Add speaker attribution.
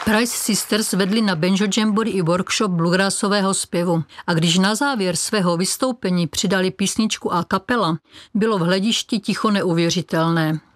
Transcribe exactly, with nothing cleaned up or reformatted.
Speaker 1: Price Sisters vedli na Banjo Jamboree i workshop bluegrassového zpěvu a když na závěr svého vystoupení přidali písničku a kapela, bylo v hledišti ticho neuvěřitelné.